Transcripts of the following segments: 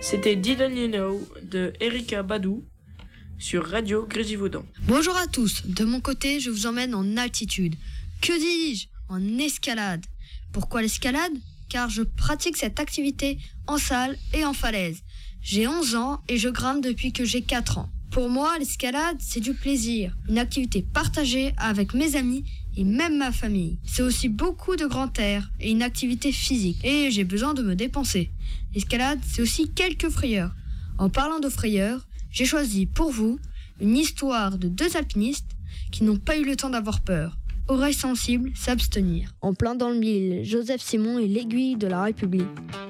C'était Didn't You Know de Erika Badou sur Radio Grésivaudan. Bonjour à tous, de mon côté je vous emmène en altitude. Que dis-je ? En escalade. Pourquoi l'escalade ? Car je pratique cette activité en salle et en falaise. J'ai 11 ans et je grimpe depuis que j'ai 4 ans. Pour moi, l'escalade, c'est du plaisir, une activité partagée avec mes amis et même ma famille. C'est aussi beaucoup de grand air et une activité physique. Et j'ai besoin de me dépenser. L'escalade, c'est aussi quelques frayeurs. En parlant de frayeurs, j'ai choisi pour vous une histoire de 2 alpinistes qui n'ont pas eu le temps d'avoir peur. Oreilles sensibles, s'abstenir. En plein dans le mille, Joseph Simon et l'aiguille de la République.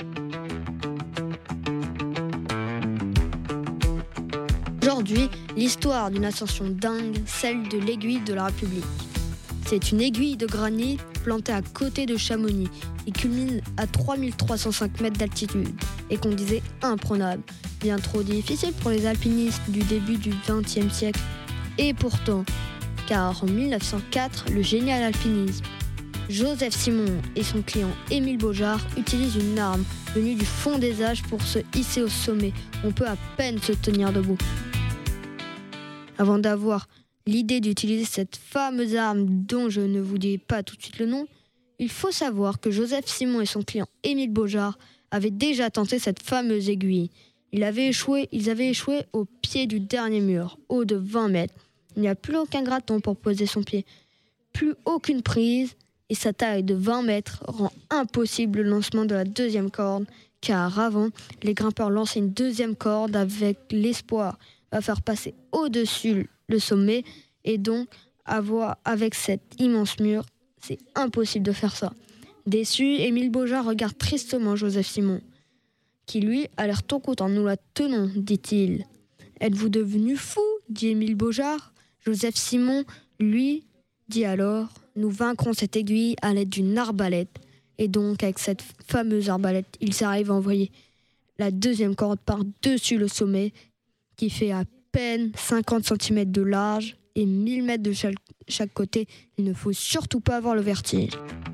Aujourd'hui, l'histoire d'une ascension dingue, celle de l'aiguille de la République. C'est une aiguille de granit plantée à côté de Chamonix et culmine à 3305 mètres d'altitude et qu'on disait imprenable. Bien trop difficile pour les alpinistes du début du XXe siècle. Et pourtant, car en 1904, le génial alpinisme, Joseph Simon et son client Émile Beaujard utilisent une arme venue du fond des âges pour se hisser au sommet. On peut à peine se tenir debout. Avant d'avoir l'idée d'utiliser cette fameuse arme dont je ne vous dis pas tout de suite le nom, il faut savoir que Joseph Simon et son client Émile Beaujard avaient déjà tenté cette fameuse aiguille. Ils avaient échoué au pied du dernier mur, haut de 20 mètres. Il n'y a plus aucun graton pour poser son pied, plus aucune prise, et sa taille de 20 mètres rend impossible le lancement de la deuxième corde, car avant, les grimpeurs lançaient une deuxième corde avec l'espoir de faire passer au-dessus le sommet, et donc avec cet immense mur, c'est impossible de faire ça. Déçu, Émile Beaujard regarde tristement Joseph Simon, qui lui a l'air tout content. Nous la tenons, dit-il. Êtes-vous devenu fou ? Dit Émile Beaujard. Joseph Simon, lui, dit alors, nous vaincrons cette aiguille à l'aide d'une arbalète. Et donc, avec cette fameuse arbalète, ils arrivent à envoyer la deuxième corde par-dessus le sommet, qui fait à peine 50 cm de large et 1000 mètres de chaque côté. Il ne faut surtout pas avoir le vertige.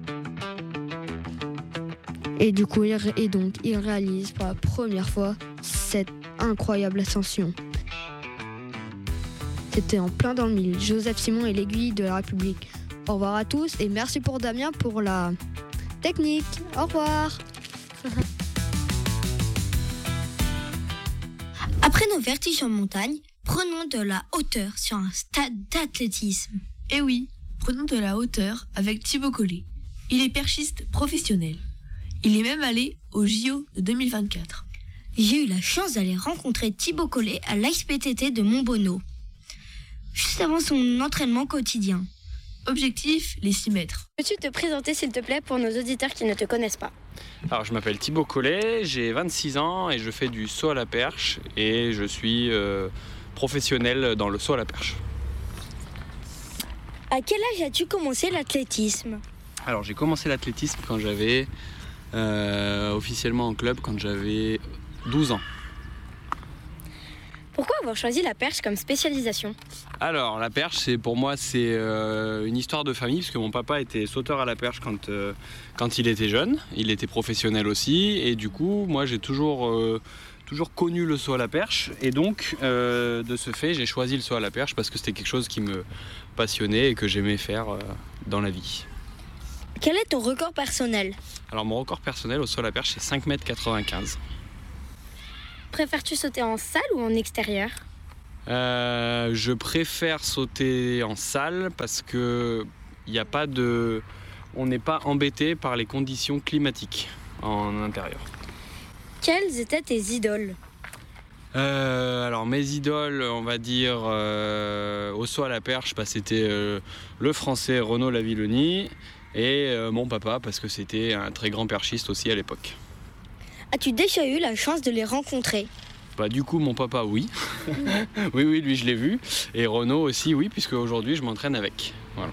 Et du coup, il réalise pour la première fois cette incroyable ascension. C'était en plein dans le mille. Joseph Simon et l'aiguille de la République. Au revoir à tous et merci pour Damien pour la technique. Au revoir. Après nos vertiges en montagne, prenons de la hauteur sur un stade d'athlétisme. Eh oui, prenons de la hauteur avec Thibaut Collet. Il est perchiste professionnel. Il est même allé au JO de 2024. J'ai eu la chance d'aller rencontrer Thibaut Collet à l'IcePTT de Montbonneau, juste avant son entraînement quotidien. Objectif, les 6 mètres. Peux-tu te présenter s'il te plaît pour nos auditeurs qui ne te connaissent pas ? Alors je m'appelle Thibaut Collet, j'ai 26 ans et je fais du saut à la perche et je suis professionnel dans le saut à la perche. À quel âge as-tu commencé l'athlétisme ? Alors j'ai commencé l'athlétisme quand j'avais officiellement en club quand j'avais 12 ans. Pourquoi avoir choisi la perche comme spécialisation ? Alors la perche, pour moi c'est une histoire de famille parce que mon papa était sauteur à la perche quand il était jeune. Il était professionnel aussi et du coup moi j'ai toujours connu le saut à la perche et donc de ce fait j'ai choisi le saut à la perche parce que c'était quelque chose qui me passionnait et que j'aimais faire dans la vie. Quel est ton record personnel ? Alors mon record personnel au saut à la perche c'est 5,95 m. Préfères-tu sauter en salle ou en extérieur ? Je préfère sauter en salle parce que on n'est pas embêté par les conditions climatiques en intérieur. Quelles étaient tes idoles ? Alors mes idoles, on va dire au saut à la perche, c'était le français Renaud Lavillenie et mon papa parce que c'était un très grand perchiste aussi à l'époque. As-tu déjà eu la chance de les rencontrer ? Du coup, mon papa, oui. oui, lui, je l'ai vu. Et Renaud aussi, oui, puisque aujourd'hui, je m'entraîne avec. Voilà.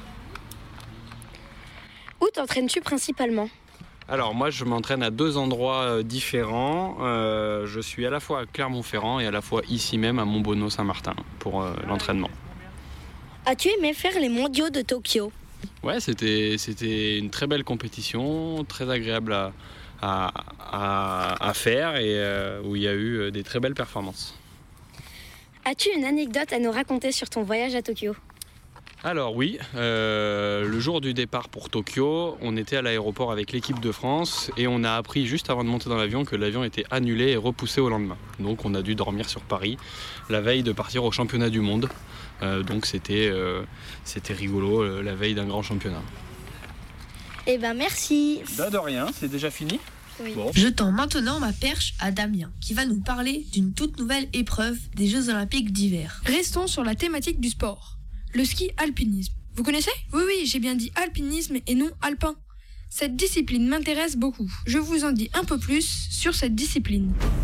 Où t'entraînes-tu principalement ? Alors, moi, je m'entraîne à 2 endroits différents. Je suis à la fois à Clermont-Ferrand et à la fois ici même à Montbonneau-Saint-Martin pour l'entraînement. As-tu aimé faire les mondiaux de Tokyo ? Ouais, c'était une très belle compétition, très agréable à faire et où il y a eu des très belles performances. As-tu une anecdote à nous raconter sur ton voyage à Tokyo ? Alors oui, le jour du départ pour Tokyo, on était à l'aéroport avec l'équipe de France et on a appris juste avant de monter dans l'avion que l'avion était annulé et repoussé au lendemain. Donc on a dû dormir sur Paris la veille de partir au championnat du monde. Donc c'était rigolo, la veille d'un grand championnat. Eh ben merci. De rien, c'est déjà fini ? Oui. Bon. Je tends maintenant ma perche à Damien, qui va nous parler d'une toute nouvelle épreuve des Jeux Olympiques d'hiver. Restons sur la thématique du sport. Le ski alpinisme. Vous connaissez ? Oui, j'ai bien dit alpinisme et non alpin. Cette discipline m'intéresse beaucoup. Je vous en dis un peu plus sur cette discipline.